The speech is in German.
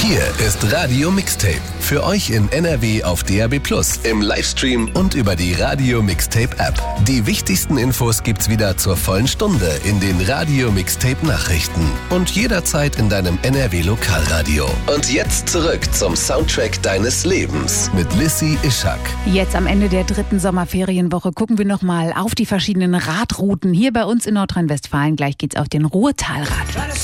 Hier ist Radio Mixtape. Für euch in NRW auf DAB+, im Livestream und über die Radio Mixtape App. Die wichtigsten Infos gibt's wieder zur vollen Stunde in den Radio Mixtape Nachrichten und jederzeit in deinem NRW Lokalradio. Und jetzt zurück zum Soundtrack deines Lebens mit Lissy Ischak. Jetzt am Ende der 3. Sommerferienwoche gucken wir nochmal auf die verschiedenen Radrouten hier bei uns in Nordrhein-Westfalen. Gleich geht's auf den Ruhrtalrad.